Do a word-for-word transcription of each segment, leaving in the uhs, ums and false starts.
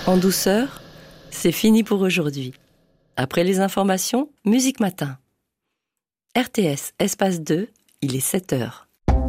En douceur, c'est fini pour aujourd'hui. Après les informations, Musique Matin. R T S, espace deux, il est sept heures.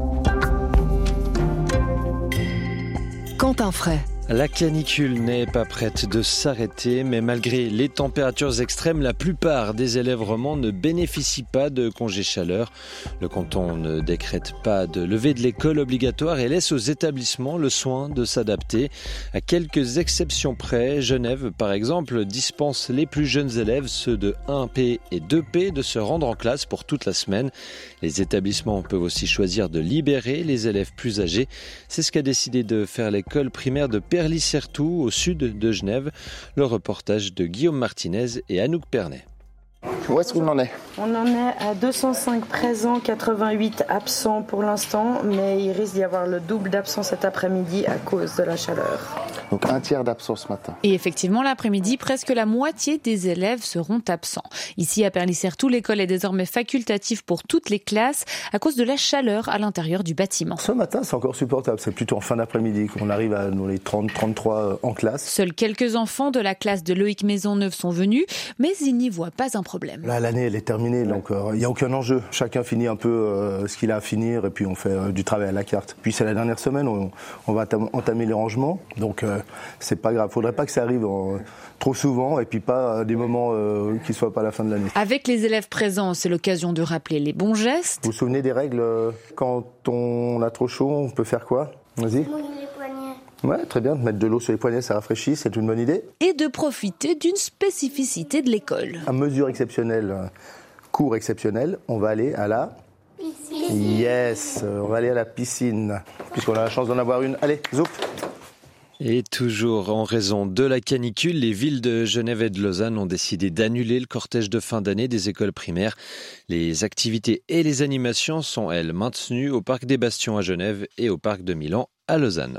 Quentin Fray. La canicule n'est pas prête de s'arrêter, mais malgré les températures extrêmes, la plupart des élèves romans ne bénéficient pas de congés chaleur. Le canton ne décrète pas de levée de l'école obligatoire et laisse aux établissements le soin de s'adapter. À quelques exceptions près, Genève, par exemple, dispense les plus jeunes élèves, ceux de un P et deux P, de se rendre en classe pour toute la semaine. Les établissements peuvent aussi choisir de libérer les élèves plus âgés. C'est ce qu'a décidé de faire l'école primaire de Perly-Certoux, au sud de Genève. Le reportage de Guillaume Martinez et Anouk Pernet. Où est-ce qu'on en est ? On en est à deux cent cinq présents, quatre-vingt-huit absents pour l'instant, mais il risque d'y avoir le double d'absents cet après-midi à cause de la chaleur. Donc un tiers d'absents ce matin. Et effectivement, l'après-midi, presque la moitié des élèves seront absents. Ici, à Perly-Certoux, l'école est désormais facultative pour toutes les classes à cause de la chaleur à l'intérieur du bâtiment. Ce matin, c'est encore supportable. C'est plutôt en fin d'après-midi qu'on arrive à nous les trente à trente-trois en classe. Seuls quelques enfants de la classe de Loïc Maisonneuve sont venus, mais ils n'y voient pas un problème. Là, l'année, elle est terminée, donc il euh, n'y a aucun enjeu. Chacun finit un peu euh, ce qu'il a à finir et puis on fait euh, du travail à la carte. Puis c'est la dernière semaine, on, on va entamer les rangements, donc euh, c'est pas grave. Faudrait pas que ça arrive en, trop souvent et puis pas à des moments euh, qui soient pas à la fin de l'année. Avec les élèves présents, c'est l'occasion de rappeler les bons gestes. Vous vous souvenez des règles euh, quand on a trop chaud, on peut faire quoi ? Vas-y. Ouais, très bien. Mettre de l'eau sur les poignets, ça rafraîchit, c'est une bonne idée. Et de profiter d'une spécificité de l'école. À mesure exceptionnelle, cours exceptionnel, on va aller à la piscine. Yes, on va aller à la piscine, puisqu'on a la chance d'en avoir une. Allez, zoup. Et toujours en raison de la canicule, les villes de Genève et de Lausanne ont décidé d'annuler le cortège de fin d'année des écoles primaires. Les activités et les animations sont, elles, maintenues au Parc des Bastions à Genève et au Parc de Milan à Lausanne.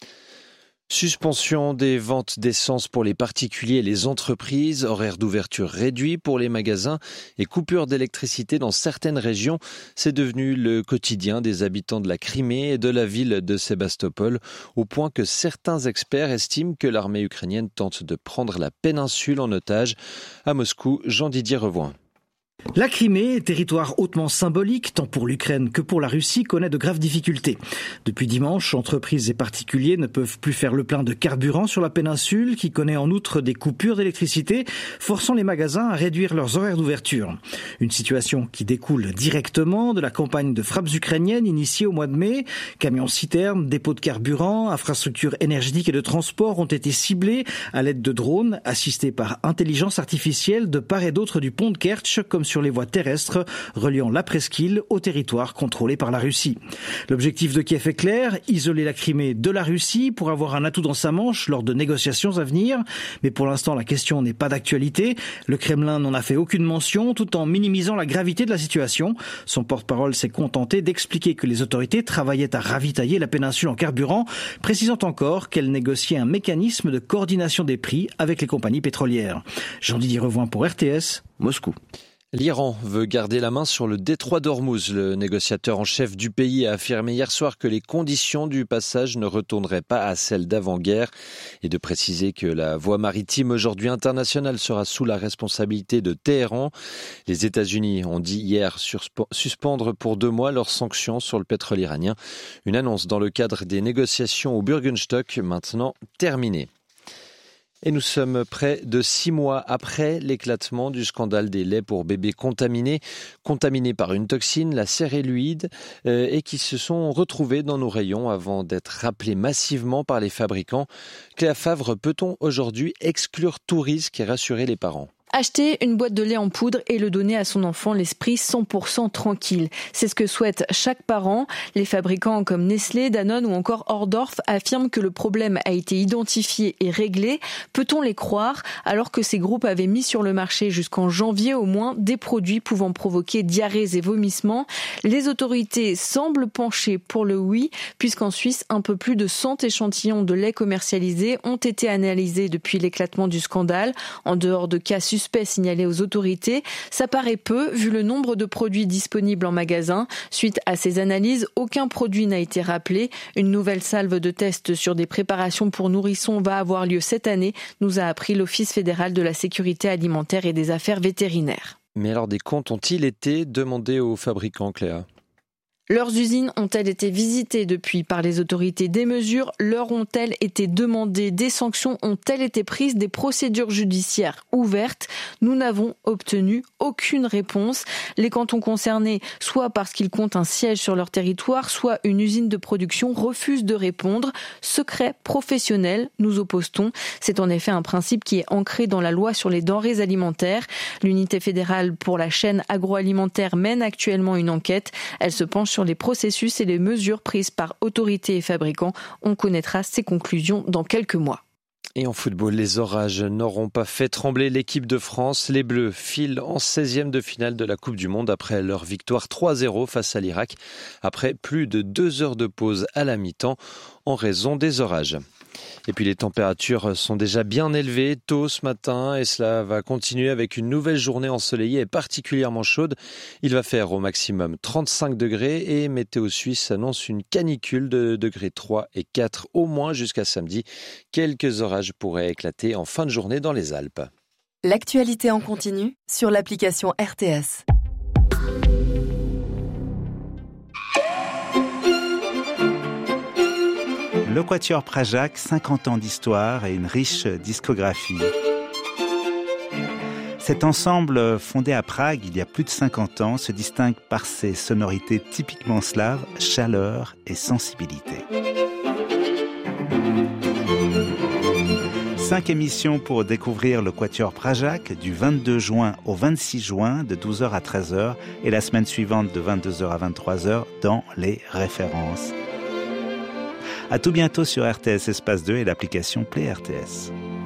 Suspension des ventes d'essence pour les particuliers et les entreprises, horaires d'ouverture réduits pour les magasins et coupures d'électricité dans certaines régions. C'est devenu le quotidien des habitants de la Crimée et de la ville de Sébastopol, au point que certains experts estiment que l'armée ukrainienne tente de prendre la péninsule en otage. À Moscou, Jean-Didier Revoin. La Crimée, territoire hautement symbolique tant pour l'Ukraine que pour la Russie, connaît de graves difficultés. Depuis dimanche, entreprises et particuliers ne peuvent plus faire le plein de carburant sur la péninsule, qui connaît en outre des coupures d'électricité, forçant les magasins à réduire leurs horaires d'ouverture. Une situation qui découle directement de la campagne de frappes ukrainiennes initiée au mois de mai. Camions-citernes, dépôts de carburant, infrastructures énergétiques et de transport ont été ciblés à l'aide de drones, assistés par intelligence artificielle de part et d'autre du pont de Kertch, comme sur les voies terrestres reliant la presqu'île au territoire contrôlé par la Russie. L'objectif de Kiev est clair, isoler la Crimée de la Russie pour avoir un atout dans sa manche lors de négociations à venir. Mais pour l'instant, la question n'est pas d'actualité. Le Kremlin n'en a fait aucune mention, tout en minimisant la gravité de la situation. Son porte-parole s'est contenté d'expliquer que les autorités travaillaient à ravitailler la péninsule en carburant, précisant encore qu'elle négociait un mécanisme de coordination des prix avec les compagnies pétrolières. Jean-Didier Revoin pour R T S, Moscou. L'Iran veut garder la main sur le détroit d'Ormuz. Le négociateur en chef du pays a affirmé hier soir que les conditions du passage ne retourneraient pas à celles d'avant-guerre et de préciser que la voie maritime aujourd'hui internationale sera sous la responsabilité de Téhéran. Les États-Unis ont dit hier suspendre pour deux mois leurs sanctions sur le pétrole iranien. Une annonce dans le cadre des négociations au Bürgenstock, maintenant terminée. Et nous sommes près de six mois après l'éclatement du scandale des laits pour bébés contaminés, contaminés par une toxine, la céréluide, euh, et qui se sont retrouvés dans nos rayons avant d'être rappelés massivement par les fabricants. Cléa Favre, peut-on aujourd'hui exclure tout risque et rassurer les parents ? Acheter une boîte de lait en poudre et le donner à son enfant l'esprit cent pour cent tranquille. C'est ce que souhaite chaque parent. Les fabricants comme Nestlé, Danone ou encore Hordorf affirment que le problème a été identifié et réglé. Peut-on les croire alors que ces groupes avaient mis sur le marché jusqu'en janvier au moins des produits pouvant provoquer diarrhées et vomissements? Les autorités semblent pencher pour le oui, puisqu'en Suisse, un peu plus de cent échantillons de lait commercialisés ont été analysés depuis l'éclatement du scandale. En dehors de cas suspects, suspect signalé aux autorités. Ça paraît peu vu le nombre de produits disponibles en magasin. Suite à ces analyses, aucun produit n'a été rappelé. Une nouvelle salve de tests sur des préparations pour nourrissons va avoir lieu cette année, nous a appris l'Office fédéral de la sécurité alimentaire et des affaires vétérinaires. Mais alors des comptes ont-ils été demandés aux fabricants, Cléa ? Leurs usines ont-elles été visitées depuis par les autorités? Des mesures leur ont-elles été demandées? Des sanctions ont-elles été prises? Des procédures judiciaires ouvertes? Nous n'avons obtenu aucune réponse. Les cantons concernés, soit parce qu'ils comptent un siège sur leur territoire, soit une usine de production, refusent de répondre. Secret professionnel, nous oppose-t-on. C'est en effet un principe qui est ancré dans la loi sur les denrées alimentaires. L'unité fédérale pour la chaîne agroalimentaire mène actuellement une enquête. Elle se penche sur les processus et les mesures prises par autorités et fabricants. On connaîtra ses conclusions dans quelques mois. Et en football, les orages n'auront pas fait trembler l'équipe de France. Les Bleus filent en seizième de finale de la Coupe du Monde après leur victoire trois zéro face à l'Irak, après plus de deux heures de pause à la mi-temps en raison des orages. Et puis les températures sont déjà bien élevées tôt ce matin et cela va continuer avec une nouvelle journée ensoleillée et particulièrement chaude. Il va faire au maximum trente-cinq degrés et Météo Suisse annonce une canicule de degrés trois et quatre au moins jusqu'à samedi. Quelques orages pourraient éclater en fin de journée dans les Alpes. L'actualité en continu sur l'application R T S. Le Quatuor Prajac, cinquante ans d'histoire et une riche discographie. Cet ensemble, fondé à Prague il y a plus de cinquante ans, se distingue par ses sonorités typiquement slaves, chaleur et sensibilité. Cinq émissions pour découvrir le Quatuor Prajac du vingt-deux juin au vingt-six juin de douze heures à treize heures et la semaine suivante de vingt-deux heures à vingt-trois heures dans les références. À tout bientôt sur R T S Espace deux et l'application Play R T S.